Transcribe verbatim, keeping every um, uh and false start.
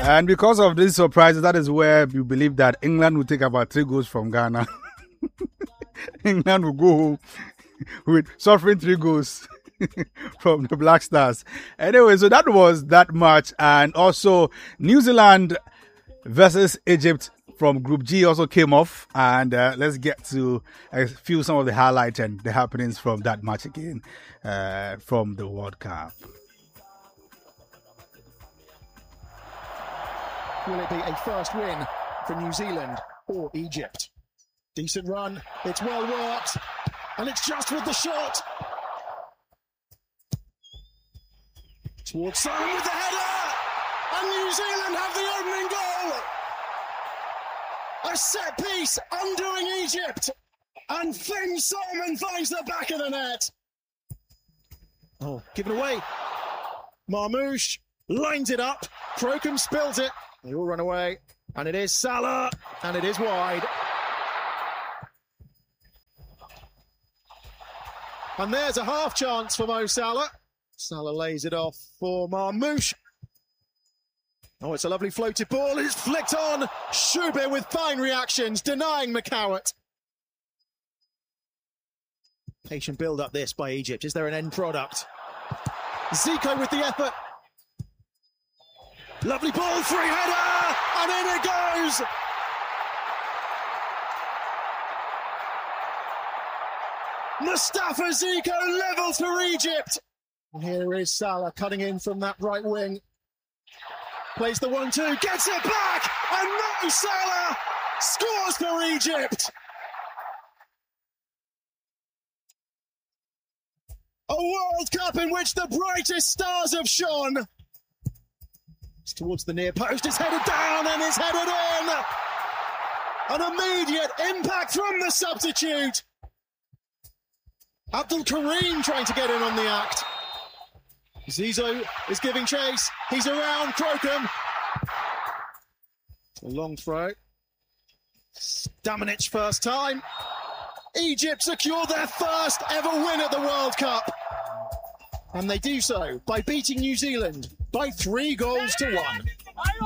And because of these surprises, that is where you believe that England will take about three goals from Ghana. England will go home with suffering three goals from the Black Stars. Anyway, so that was that match. And also New Zealand versus Egypt from Group G also came off. And uh, let's get to a few some of the highlights and the happenings from that match again uh, from the World Cup. Will it be a first win for New Zealand or Egypt? Decent run, it's well worked, and it's just with the shot. Towards Simon with the header, and New Zealand have the opening goal. A set piece undoing Egypt, and Finn Solomon finds the back of the net. Oh, given away. Marmoush lines it up, Crocombe spills it. They all run away, and it is Salah, and it is wide. And there's a half chance for Mo Salah. Salah lays it off for Marmoush. Oh, it's a lovely floated ball. It's flicked on. Shubin with fine reactions, denying McCowart. Patient build up this by Egypt. Is there an end product? Zico with the effort. Lovely ball, free header, and in it goes. Mustafa Zico levels for Egypt. And here is Salah cutting in from that right wing. Plays the one two, gets it back, and Mo Salah scores for Egypt. A World Cup in which the brightest stars have shone. It's towards the near post, it's headed down and it's headed in. An immediate impact from the substitute. Abdul Karim trying to get in on the act. Zizou is giving chase. He's around Crocombe. A long throw. Stamanic first time. Egypt secure their first ever win at the World Cup. And they do so by beating New Zealand by three goals to one.